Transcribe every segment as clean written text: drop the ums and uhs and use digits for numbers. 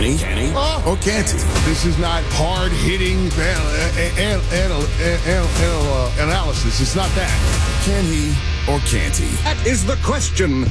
Or can't he? This is not hard-hitting analysis. It's not that. Can he or can't he? That is the question.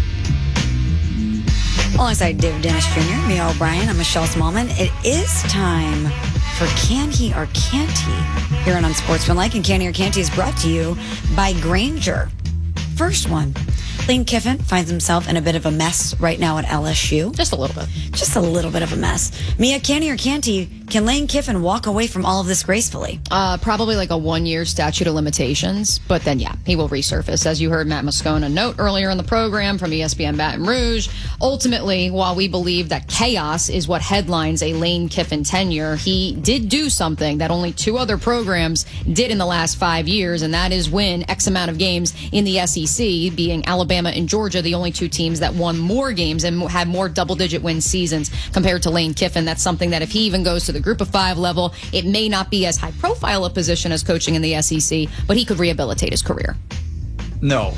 Alongside David Dennis Jr., Mia O'Brien, I'm Michelle Smallman. It is time for Can He or Can't He? Here on Unsportsmanlike, and Can He or Can't He is brought to you by Granger. First one. Lane Kiffin finds himself in a bit of a mess right now at LSU. Just a little bit. Just a little bit of a mess. Mia, can he or can't he? Can Lane Kiffin walk away from all of this gracefully? Probably like a 1-year statute of limitations. But then, yeah, he will resurface. As you heard Matt Moscona note earlier in the program from ESPN Baton Rouge, ultimately, while we believe that chaos is what headlines a Lane Kiffin tenure, he did do something that only 2 other programs did in the last 5 years, and that is win X amount of games in the SEC, being Alabama and Georgia, the only 2 teams that won more games and had more double-digit win seasons compared to Lane Kiffin. That's something that if he even goes to the Group of 5 level, it may not be as high-profile a position as coaching in the SEC, but he could rehabilitate his career. No.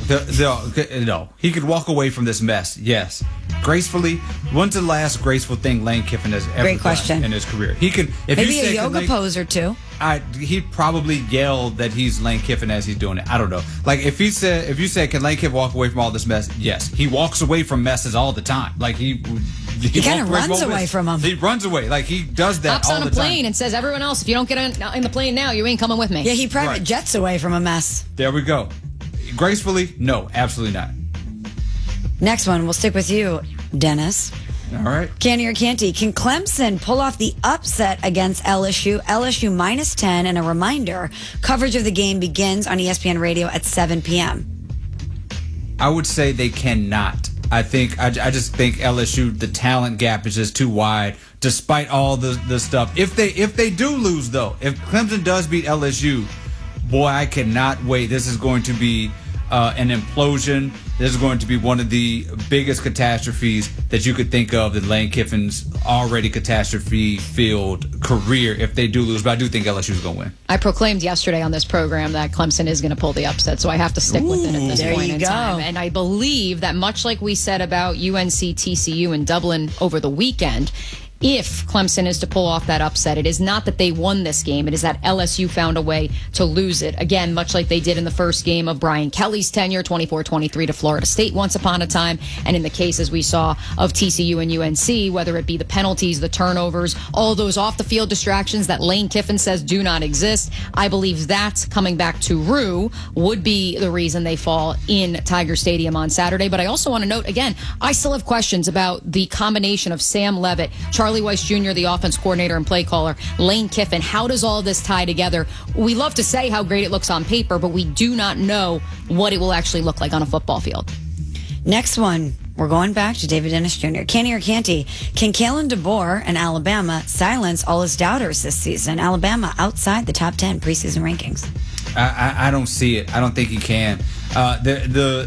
He could walk away from this mess, yes. Gracefully. When's the last graceful thing Lane Kiffin has ever done in his career? He could, if maybe you say, a yoga pose or 2. He'd probably yell that he's Lane Kiffin as he's doing it. I don't know. Like if you said, can Lane Kiffin walk away from all this mess? Yes, he walks away from messes all the time. Like he kind of runs away from them. He runs away. Like he does that Hops all the time. on a plane and says, everyone else, if you don't get in the plane now, you ain't coming with me. Yeah, he private jets away from a mess. There we go. Gracefully, no, absolutely not. Next one, we'll stick with you, Dennis. All right. Can he or can't he? Can Clemson pull off the upset against LSU? LSU -10, and a reminder, coverage of the game begins on ESPN Radio at 7 p.m. I would say they cannot. I just think LSU, the talent gap is just too wide, despite all the stuff. If they do lose, though, if Clemson does beat LSU, boy, I cannot wait. This is going to be an implosion. This is going to be one of the biggest catastrophes that you could think of in Lane Kiffin's already catastrophe-filled career if they do lose. But I do think LSU is going to win. I proclaimed yesterday on this program that Clemson is going to pull the upset, so I have to stick with it at this point in time. And I believe that much like we said about UNC TCU in Dublin over the weekend, if Clemson is to pull off that upset, it is not that they won this game. It is that LSU found a way to lose it. Again, much like they did in the first game of Brian Kelly's tenure, 24-23 to Florida State once upon a time. And in the cases we saw of TCU and UNC, whether it be the penalties, the turnovers, all those off-the-field distractions that Lane Kiffin says do not exist, I believe that coming back to Rue would be the reason they fall in Tiger Stadium on Saturday. But I also want to note, again, I still have questions about the combination of Sam Leavitt, Charlie Weiss Jr., the offense coordinator and play caller, Lane Kiffin. How does all this tie together? We love to say how great it looks on paper, but we do not know what it will actually look like on a football field. Next one, we're going back to David Dennis Jr. Can he or can't he? Can Kalen DeBoer and Alabama silence all his doubters this season? Alabama outside the top 10 preseason rankings. I don't see it. I don't think he can. The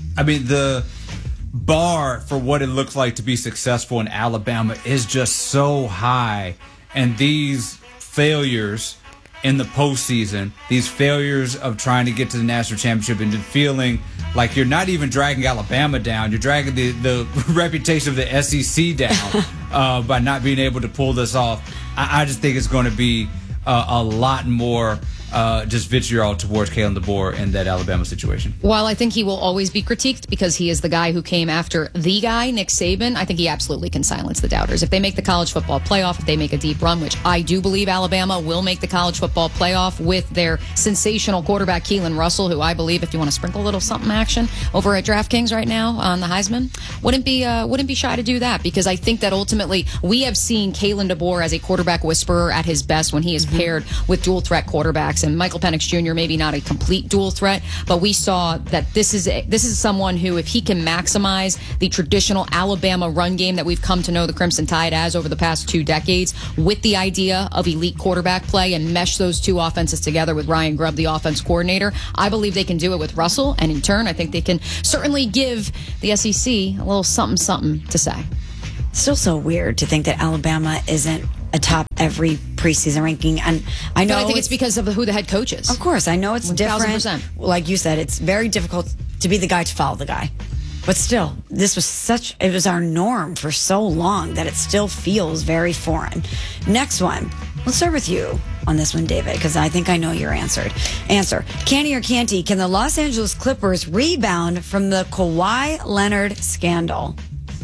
bar for what it looks like to be successful in Alabama is just so high, and these failures in the postseason, these failures of trying to get to the national championship and feeling like you're not even dragging Alabama down, you're dragging the reputation of the SEC down by not being able to pull this off. I just think it's going to be a lot more just vitriol towards Kalen DeBoer in that Alabama situation. While I think he will always be critiqued because he is the guy who came after the guy, Nick Saban, I think he absolutely can silence the doubters. If they make the college football playoff, if they make a deep run, which I do believe Alabama will make the college football playoff with their sensational quarterback Keelan Russell, who I believe, if you want to sprinkle a little something action over at DraftKings right now on the Heisman, wouldn't be shy to do that, because I think that ultimately we have seen Kalen DeBoer as a quarterback whisperer at his best when he is paired with dual threat quarterbacks. And Michael Penix Jr. maybe not a complete dual threat, but we saw that this is someone who, if he can maximize the traditional Alabama run game that we've come to know the Crimson Tide as over the past 2 decades, with the idea of elite quarterback play and mesh those two offenses together with Ryan Grubb, the offense coordinator, I believe they can do it with Russell, and in turn, I think they can certainly give the SEC a little something to say. Still so weird to think that Alabama isn't atop every preseason ranking, and I know. But I think it's because of who the head coach is. Of course, I know it's 1,000%. different. Like you said, it's very difficult to be the guy to follow the guy. But still, it was our norm for so long that it still feels very foreign. Next one. Let's start with you on this one, David, because I think I know your answer. Candy or Canty, can the Los Angeles Clippers rebound from the Kawhi Leonard scandal?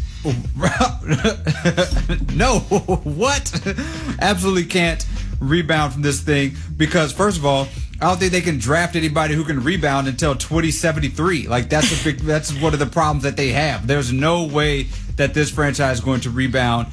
No. What? Absolutely can't rebound from this thing because, first of all, I don't think they can draft anybody who can rebound until 2073. Like, that's one of the problems that they have. There's no way that this franchise is going to rebound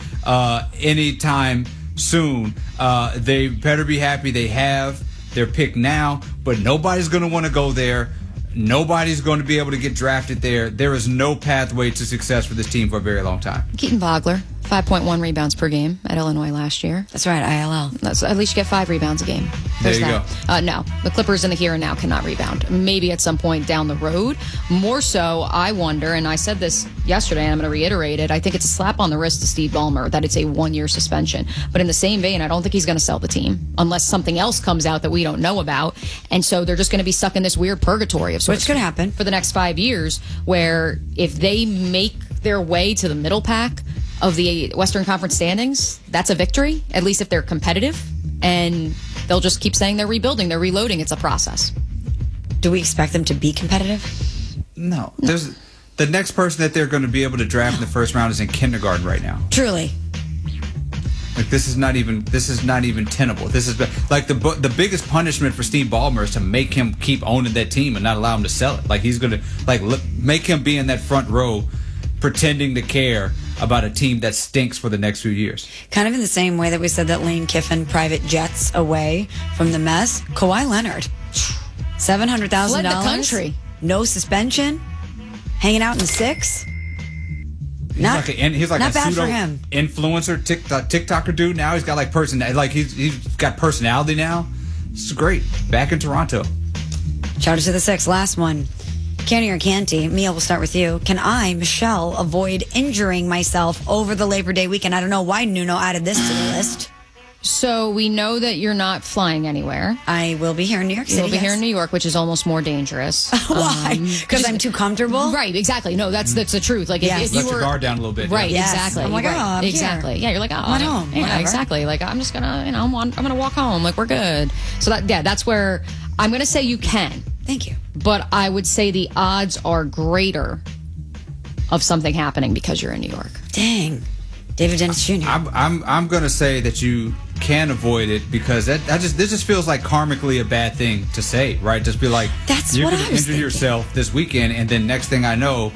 anytime soon. They better be happy they have their pick now, but nobody's going to want to go there. Nobody's going to be able to get drafted there. There is no pathway to success for this team for a very long time. Keaton Bogler, 5.1 rebounds per game at Illinois last year. That's right, ILL. At least you get 5 rebounds a game. There you go. No, the Clippers in the here and now cannot rebound. Maybe at some point down the road. More so, I wonder, and I said this yesterday, and I'm going to reiterate it, I think it's a slap on the wrist to Steve Ballmer that it's a 1-year suspension. But in the same vein, I don't think he's going to sell the team unless something else comes out that we don't know about. And so they're just going to be stuck in this weird purgatory of sorts. Which could happen. For the next 5 years, where if they make their way to the middle pack of the Western Conference standings, that's a victory, at least if they're competitive. And they'll just keep saying they're rebuilding, they're reloading. It's a process. Do we expect them to be competitive? No. There's the next person that they're going to be able to draft in the first round is in kindergarten right now. Truly. Like, this is not even tenable. This is like the biggest punishment for Steve Ballmer is to make him keep owning that team and not allow him to sell it. Like, he's going to make him be in that front row pretending to care about a team that stinks for the next few years. Kind of in the same way that we said that Lane Kiffin private jets away from the mess. Kawhi Leonard, $700,000. Fled the country. No suspension. Hanging out in the 6. He's like not a bad pseudo for him. Influencer TikToker dude. Now he's got he's got personality now. It's great. Back in Toronto. Shout out to the 6. Last one. Candy or Canty? Mia, we'll start with you. Can I, Michelle, avoid injuring myself over the Labor Day weekend? I don't know why Nuno added this to the list. So we know that you're not flying anywhere. I will be here in New York City. You'll be here in New York, which is almost more dangerous. Why? Because I'm too comfortable? Right, exactly. No, that's the truth. Like, Yes. if you Let your guard down a little bit. Right, Yes. exactly. I'm like, right. oh, I'm here. exactly. Yeah, you're like, oh, I'm at home. Yeah, Whatever. exactly. Like, I'm just gonna, I'm gonna walk home. Like, we're good. So that's where I'm gonna say you can. Thank you. But I would say the odds are greater of something happening because you're in New York. Dang. David Dennis Jr. I'm going to say that you can avoid it because this just feels like karmically a bad thing to say, right? Just be like, That's you're what going I to was injure thinking. yourself this weekend, and then next thing I know,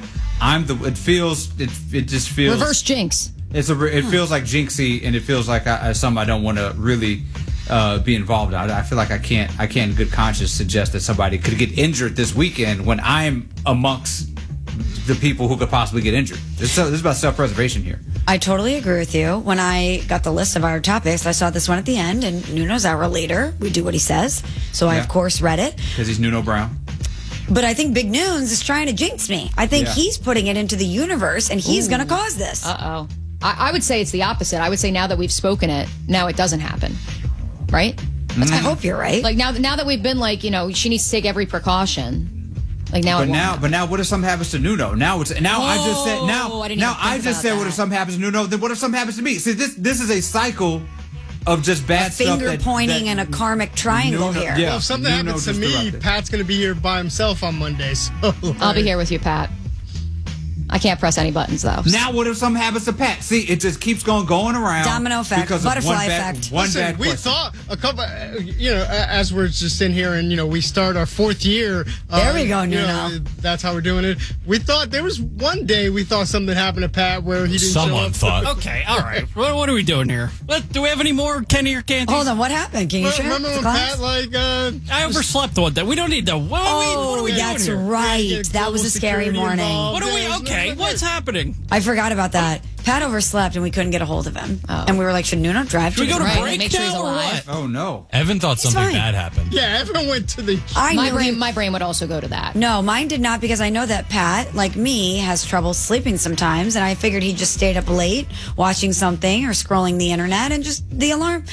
it just feels Reverse jinx. It feels like jinxy, and it feels like something I don't want to really be involved in. I feel like I can't in good conscience suggest that somebody could get injured this weekend when I'm amongst the people who could possibly get injured. This is about self-preservation here. I totally agree with you. When I got the list of our topics, I saw this one at the end, and Nuno's our leader. We do what he says. So I, Yeah. of course, read it. Because he's Nuno Brown. But I think Big Nunes is trying to jinx me. I think Yeah. he's putting it into the universe, and he's going to cause this. Uh-oh. I would say it's the opposite. I would say now that we've spoken it, now it doesn't happen. Right? I hope you're right. Like, now that we've been like, she needs to take every precaution. Like, now But now, what if something happens to Nuno? I just said I didn't even think about what if that. something happens to Nuno? Then what if something happens to me? See, this is a cycle of just bad stuff. Finger pointing and a karmic triangle Nuno- here. yeah. Well, if something Nuno happens to just me, erupted. Pat's going to be here by himself on Monday. So I'll be here with you, Pat. I can't press any buttons, though. Now, what if something happens to Pat? See, it just keeps going around. Domino effect, because of butterfly one bad- effect. One Listen, bad we question. thought a couple, as we're just in here and, we start our 4th year. There we go, you know, Nuno. That's how we're doing it. We thought there was one day we thought something happened to Pat where he didn't show Someone up. thought. Okay, all right. What are we doing here? Do we have any more Kenny or Canty? Hold on, what happened? Can you share Remember with when the class? Pat, I overslept one day. We don't need to. What are we doing that's here? right. get That was global a scary security morning. involved? What are we? Okay, what's happening? I forgot about that. Pat overslept and we couldn't get a hold of him. And we were like, should Nuno drive? Should we go to Right, break make sure he's now or alive. what? Oh, no. Evan thought something fine. bad happened. Yeah, everyone went to the. I My knew he- brain would also go to that. No, mine did not because I know that Pat, like me, has trouble sleeping sometimes, and I figured he just stayed up late watching something or scrolling the internet, and just the alarm